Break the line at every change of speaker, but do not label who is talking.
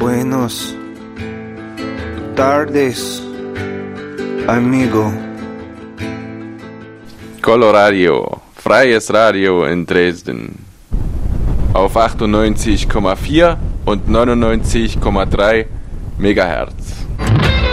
Buenos tardes, amigo.
Coloradio, freies Radio in Dresden. Auf 98,4 und 99,3 Megahertz.